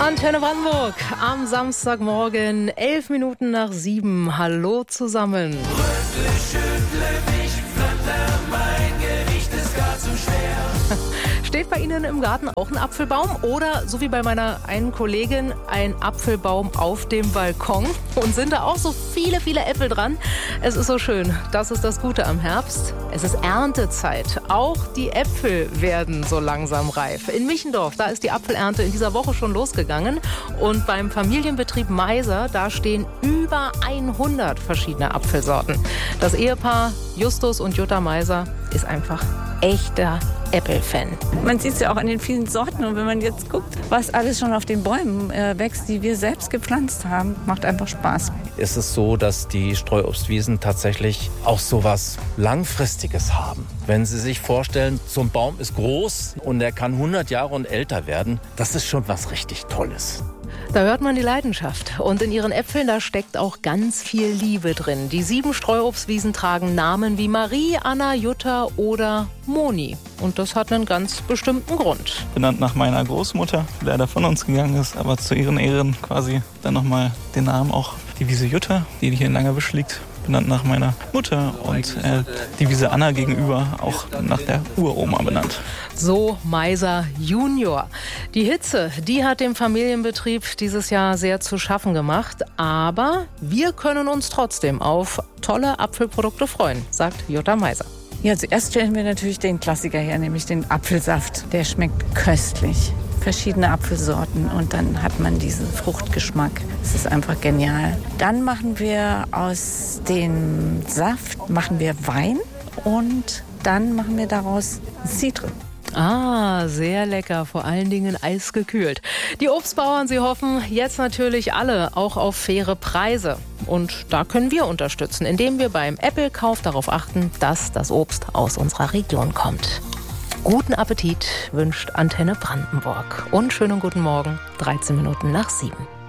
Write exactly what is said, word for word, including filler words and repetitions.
Antenne Brandenburg am Samstagmorgen, elf Minuten nach sieben. Hallo zusammen. Rüttle, schüttle mich, flatter, mein Gewicht ist gar zu schwer. Steht bei Ihnen im Garten auch ein Apfelbaum oder, so wie bei meiner einen Kollegin, ein Apfelbaum auf dem Balkon? Und sind da auch so viele, viele Äpfel dran? Es ist so schön. Das ist das Gute am Herbst. Es ist Erntezeit. Auch die Äpfel werden so langsam reif. In Michendorf, da ist die Apfelernte in dieser Woche schon losgegangen. Und beim Familienbetrieb Meiser, da stehen über hundert verschiedene Apfelsorten. Das Ehepaar Justus und Jutta Meiser ist einfach echter Äpfelfan. Man sieht es ja auch an den vielen Sorten. Und wenn man jetzt guckt, was alles schon auf den Bäumen äh, wächst, die wir selbst gepflanzt haben, macht einfach Spaß. Es ist so, dass die Streuobstwiesen tatsächlich auch so was Langfristiges haben. Wenn Sie sich vorstellen, so ein Baum ist groß und er kann hundert Jahre und älter werden, das ist schon was richtig Tolles. Da hört man die Leidenschaft. Und in ihren Äpfeln, da steckt auch ganz viel Liebe drin. Die sieben Streuobstwiesen tragen Namen wie Marie, Anna, Jutta oder Moni. Und das hat einen ganz bestimmten Grund. Benannt nach meiner Großmutter, die leider von uns gegangen ist, aber zu ihren Ehren quasi dann nochmal den Namen auch. Die Wiese Jutta, die hier in Langerwisch liegt, benannt nach meiner Mutter, und äh, die Wiese Anna gegenüber auch nach der Uroma benannt. So Meiser Junior. Die Hitze, die hat dem Familienbetrieb dieses Jahr sehr zu schaffen gemacht, aber wir können uns trotzdem auf tolle Apfelprodukte freuen, sagt Jutta Meiser. Ja, zuerst stellen wir natürlich den Klassiker her, nämlich den Apfelsaft. Der schmeckt köstlich. Verschiedene Apfelsorten und dann hat man diesen Fruchtgeschmack. Es ist einfach genial. Dann machen wir aus dem Saft machen wir Wein und dann machen wir daraus Cidre. Ah, sehr lecker, vor allen Dingen eisgekühlt. Die Obstbauern, sie hoffen jetzt natürlich alle auch auf faire Preise. Und da können wir unterstützen, indem wir beim Äpfelkauf darauf achten, dass das Obst aus unserer Region kommt. Guten Appetit wünscht Antenne Brandenburg und schönen guten Morgen, dreizehn Minuten nach sieben.